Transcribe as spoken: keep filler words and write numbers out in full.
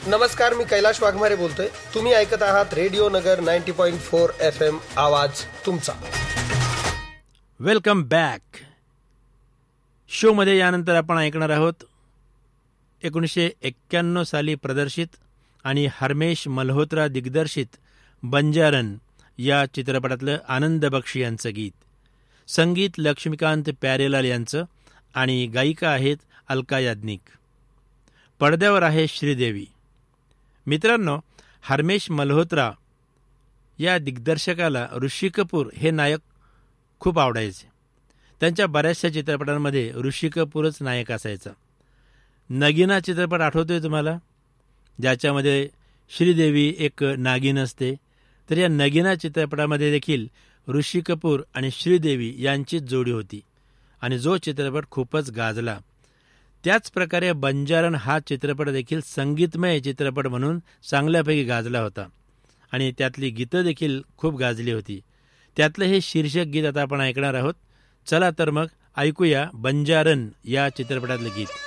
नमस्कार, मी कैलाश वाघमारे बोलतोय. तुम्ही ऐकत आहात रेडिओ नगर ninety point four F M, आवाज तुमचा. Welcome back. शोमध्ये यानंतर आपण ऐकणार आहोत एकोणीसशे एक्क्याण्णव साली प्रदर्शित आणि हरमेश मल्होत्रा दिग्दर्शित बंजारन या चित्रपटातलं आनंद बक्षी यांचं गीत. संगीत लक्ष्मीकांत प्यारेलाल यांचं आणि गायिका आहेत अलका याज्ञिक. पडद्यावर आहे श्रीदेवी. मित्रांनो, हरमेश मल्होत्रा या दिग्दर्शकाला ऋषी कपूर हे नायक खूप आवडायचे. त्यांच्या बऱ्याचशा चित्रपटांमध्ये ऋषी कपूरच नायक असायचा. नगीना चित्रपट आठवतोय तुम्हाला, ज्याच्यामध्ये श्रीदेवी एक नागिन असते. तर या नगीना चित्रपटामध्ये देखील ऋषी कपूर आणि श्रीदेवी यांचीच जोडी होती आणि जो चित्रपट खूपच गाजला. त्याच प्रकारे बंजारन हा चित्रपट देखील संगीतमय चित्रपट म्हणून चांगल्यापैकी गाजला होता आणि त्यातली गीतं देखील खूप गाजली होती. त्यातलं हे शीर्षक गीत आता आपण ऐकणार आहोत. चला तर मग ऐकूया बंजारन या चित्रपटातलं गीत.